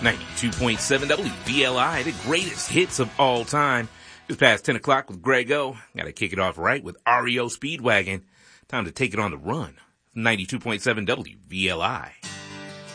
92.7 WVLI, the greatest hits of all time. Just past 10 o'clock with Greg O. Gotta kick it off right with REO Speedwagon. Time to take it on the run. 92.7 WVLI.